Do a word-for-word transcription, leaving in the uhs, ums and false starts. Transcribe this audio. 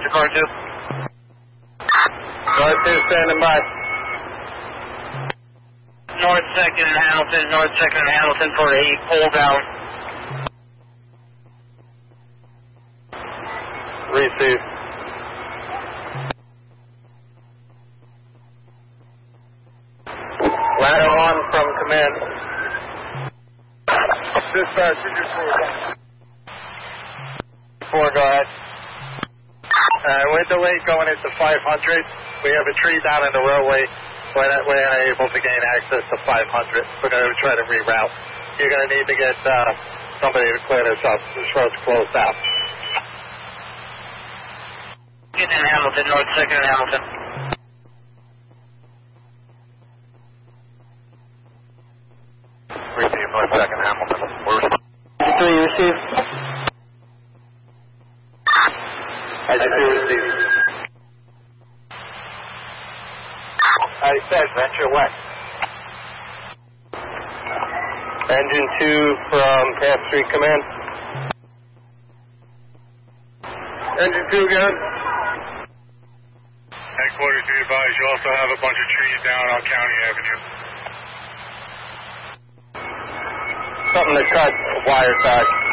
to car two. Car two standing by. North second and Hamilton, North second and Hamilton for a pull down. Receive. Ladder one from command. Dispatch, figure four. Four, go ahead. Uh, we're delayed going into five hundred. We have a tree down in the roadway. We're not, we're not able to gain access to five hundred. We're going to try to reroute. You're going to need to get uh, somebody to clear this up. This road's closed out. Get in Hamilton, North second and Hamilton. Receive, North second, Hamilton. We're Three, receive. As you do, receive. I said, venture west. Engine two from Path Street Command. Engine two again. Headquarters, be advised, you also have a bunch of trees down on County Avenue. Something to cut wire back.